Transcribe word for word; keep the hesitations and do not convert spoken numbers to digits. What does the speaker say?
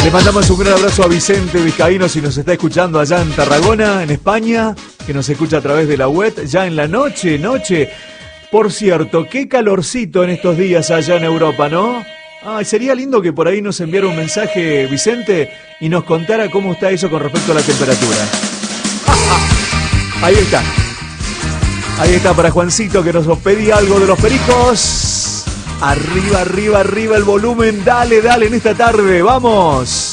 Le mandamos un gran abrazo a Vicente Vizcaíno, si nos está escuchando allá en Tarragona, en España, que nos escucha a través de la web, ya en la noche, noche. Por cierto, qué calorcito en estos días allá en Europa, ¿no? Ay, sería lindo que por ahí nos enviara un mensaje, Vicente, y nos contara cómo está eso con respecto a la temperatura. Ahí está. Ahí está para Juancito, que nos pedía algo de los Pericos. Arriba, arriba, arriba el volumen. Dale, dale en esta tarde. ¡Vamos!